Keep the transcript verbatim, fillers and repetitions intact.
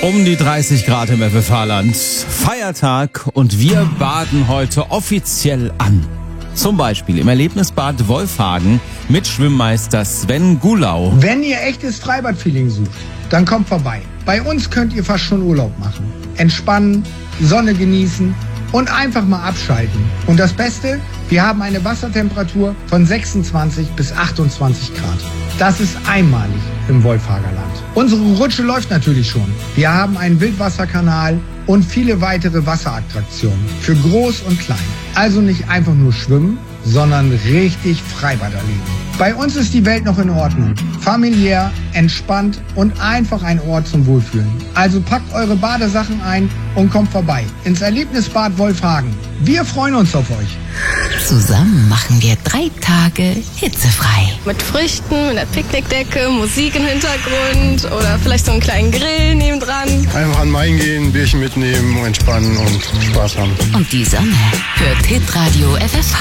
Um die dreißig Grad im F F H-Land. Feiertag und wir baden heute offiziell an. Zum Beispiel im Erlebnisbad Wolfhagen mit Schwimmmeister Sven Gulau. Wenn ihr echtes Freibad-Feeling sucht, dann kommt vorbei. Bei uns könnt ihr fast schon Urlaub machen. Entspannen, Sonne genießen und einfach mal abschalten. Und das Beste, wir haben eine Wassertemperatur von sechsundzwanzig bis achtundzwanzig Grad. Das ist einmalig im Wolfhager Land. Unsere Rutsche läuft natürlich schon. Wir haben einen Wildwasserkanal und viele weitere Wasserattraktionen für Groß und Klein. Also nicht einfach nur schwimmen, sondern richtig Freibad erleben. Bei uns ist die Welt noch in Ordnung. Familiär, entspannt und einfach ein Ort zum Wohlfühlen. Also packt eure Badesachen ein und kommt vorbei ins Erlebnisbad Wolfhagen. Wir freuen uns auf euch. Zusammen machen wir drei Tage hitzefrei. Mit Früchten, mit einer Picknickdecke, Musik im Hintergrund oder vielleicht so einen kleinen Grill nebendran. Einfach an den Main gehen, ein Bierchen mitnehmen, entspannen und Spaß haben. Und die Sonne hört Hitradio F F H.